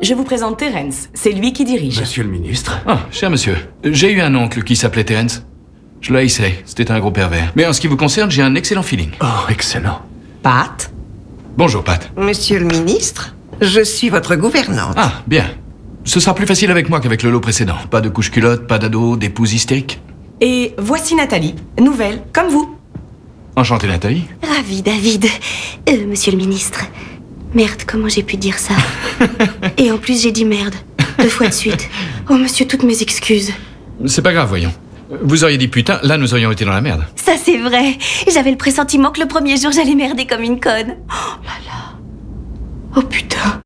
je vous présente Terence. C'est lui qui dirige. Monsieur le ministre. Ah, cher monsieur, j'ai eu un oncle qui s'appelait Terence. Je le haïssais, c'était un gros pervers. Mais en ce qui vous concerne, j'ai un excellent feeling. Oh, excellent. Pat, Bonjour, Pat. monsieur le ministre, je suis votre gouvernante. Ah, bien. Ce sera plus facile avec moi qu'avec le lot précédent. Pas de couche-culotte, pas d'ado, d'épouse hystérique. Et voici Nathalie, nouvelle, comme vous. Enchanté, Nathalie. Ravi, David. Monsieur le ministre. Merde, comment j'ai pu dire ça? Et en plus, j'ai dit merde. 2 fois de suite. Oh, monsieur, toutes mes excuses. C'est pas grave, voyons. Vous auriez dit putain, là nous aurions été dans la merde. Ça, c'est vrai. J'avais le pressentiment que le premier jour, j'allais merder comme une conne. Oh là là. Oh putain.